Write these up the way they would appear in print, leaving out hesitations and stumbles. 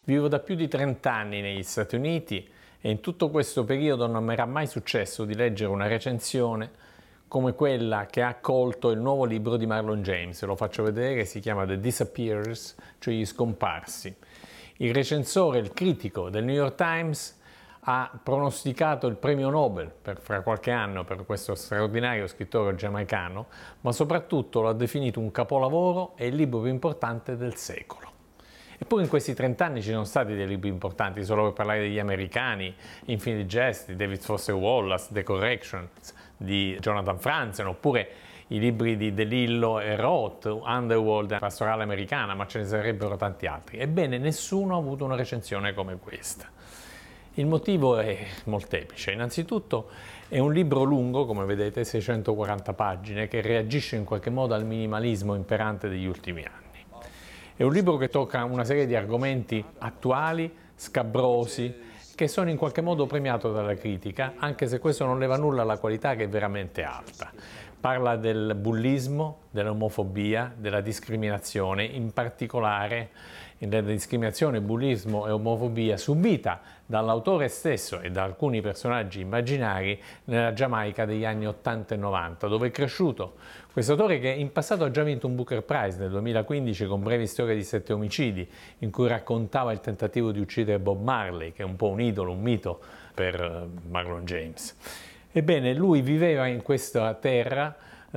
Vivo da più di 30 anni negli Stati Uniti e in tutto questo periodo non mi era mai successo di leggere una recensione come quella che ha accolto il nuovo libro di Marlon James. Lo faccio vedere, si chiama The Disappearers, cioè gli scomparsi. Il recensore, il critico del New York Times ha pronosticato il premio Nobel fra qualche anno per questo straordinario scrittore giamaicano, ma soprattutto lo ha definito un capolavoro e il libro più importante del secolo. Eppure in questi 30 anni ci sono stati dei libri importanti, solo per parlare degli americani, Infinite Jest di David Foster Wallace, The Corrections di Jonathan Franzen, oppure i libri di De Lillo e Roth, Underworld, Pastorale Americana, ma ce ne sarebbero tanti altri. Ebbene, nessuno ha avuto una recensione come questa. Il motivo è molteplice. Innanzitutto è un libro lungo, come vedete, 640 pagine, che reagisce in qualche modo al minimalismo imperante degli ultimi anni. È un libro che tocca una serie di argomenti attuali, scabrosi, che sono in qualche modo premiato dalla critica, anche se questo non leva nulla alla qualità che è veramente alta. Parla del bullismo, dell'omofobia, della discriminazione, in particolare della discriminazione, bullismo e omofobia subita dall'autore stesso e da alcuni personaggi immaginari nella Giamaica degli anni 80 e 90, dove è cresciuto. Questo autore che in passato ha già vinto un Booker Prize nel 2015 con Brevi storie di 7 omicidi, in cui raccontava il tentativo di uccidere Bob Marley, che è un po' un idolo, un mito per Marlon James. Ebbene, lui viveva in questa terra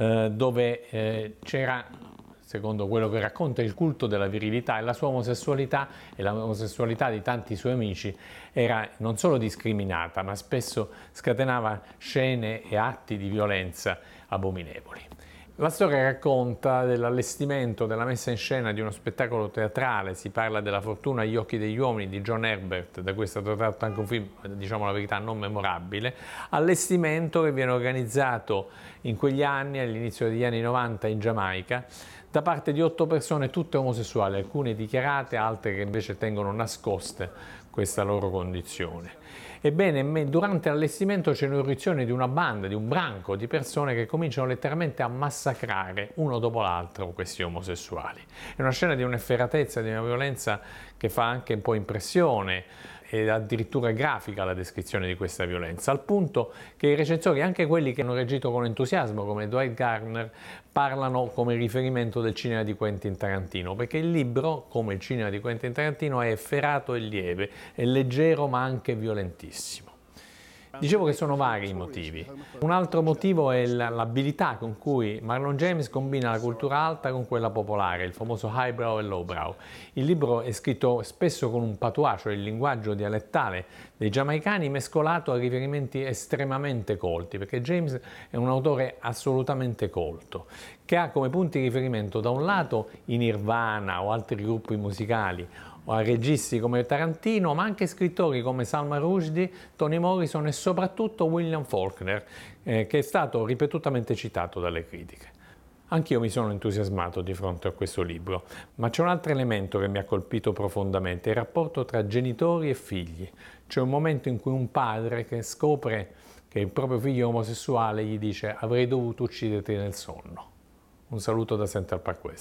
dove c'era, secondo quello che racconta, il culto della virilità, e la sua omosessualità e l'omosessualità di tanti suoi amici era non solo discriminata, ma spesso scatenava scene e atti di violenza abominevoli. La storia racconta dell'allestimento, della messa in scena di uno spettacolo teatrale. Si parla della fortuna agli occhi degli uomini di John Herbert, da cui è stato tratto anche un film, diciamo la verità, non memorabile. Allestimento che viene organizzato in quegli anni, all'inizio degli anni 90 in Giamaica, da parte di 8 persone, tutte omosessuali, alcune dichiarate, altre che invece tengono nascoste questa loro condizione. Ebbene, durante l'allestimento c'è un'irruzione di una banda, di un branco di persone che cominciano letteralmente a massacrare uno dopo l'altro questi omosessuali. È una scena di un'efferatezza, di una violenza che fa anche un po' impressione, e addirittura grafica la descrizione di questa violenza, al punto che i recensori, anche quelli che hanno reagito con entusiasmo come Dwight Garner, parlano come riferimento del cinema di Quentin Tarantino, perché il libro, come il cinema di Quentin Tarantino, è efferato e lieve, è leggero ma anche violentissimo. Dicevo che sono vari i motivi. Un altro motivo è l'abilità con cui Marlon James combina la cultura alta con quella popolare, il famoso highbrow e lowbrow. Il libro è scritto spesso con un patois, cioè il linguaggio dialettale dei giamaicani, mescolato a riferimenti estremamente colti, perché James è un autore assolutamente colto, che ha come punti di riferimento da un lato i Nirvana o altri gruppi musicali, o a registi come Tarantino, ma anche scrittori come Salman Rushdie, Toni Morrison e soprattutto William Faulkner, che è stato ripetutamente citato dalle critiche. Anch'io mi sono entusiasmato di fronte a questo libro, ma c'è un altro elemento che mi ha colpito profondamente: il rapporto tra genitori e figli. C'è un momento in cui un padre che scopre che il proprio figlio è omosessuale gli dice: avrei dovuto ucciderti nel sonno. Un saluto da Central Park West.